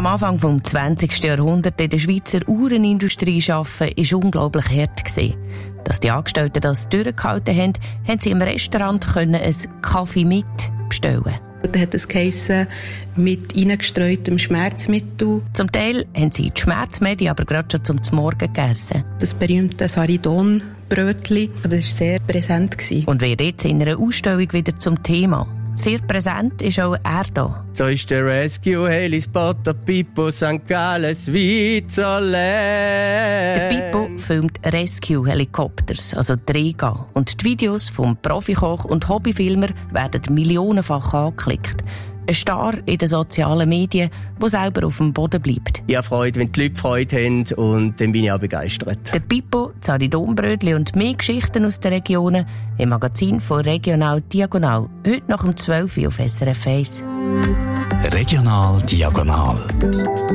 Am Anfang des 20. Jahrhunderts in der Schweizer Uhrenindustrie arbeiten, war unglaublich hart gewesen. Dass die Angestellten das durchgehalten haben, haben sie im Restaurant einen Kaffee mit bestellen. Da hat es geheissen, mit reingestreutem Schmerzmittel. Zum Teil haben sie die Schmerzmedien aber gerade schon zum Morgen gegessen. Das berühmte Saridon-Brötchen, das war sehr präsent. Und wird jetzt in einer Ausstellung wieder zum Thema. Sehr präsent ist auch er da. So ist der Rescue Helispot Pippo St. Gallen Switzerland. Der Pippo filmt Rescue-Helikopters, also Träger. Und die Videos vom Profikoch und Hobbyfilmer werden millionenfach angeklickt. Ein Star in den sozialen Medien, der selber auf dem Boden bleibt. Ich habe Freude, wenn die Leute Freude haben, und dann bin ich auch begeistert. Der Pippo, Saridonbrötchen und mehr Geschichten aus den Regionen im Magazin von Regional Diagonal. Heute nach dem 12 Uhr auf SRF 1. Regional Diagonal.